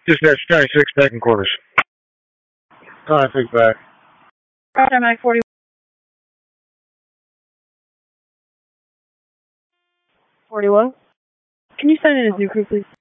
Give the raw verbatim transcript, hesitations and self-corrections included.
Dispatch ninety-six, back in quarters. ninety-six back. Roger, Mike forty. forty-one. Can you send in a zoo crew, please?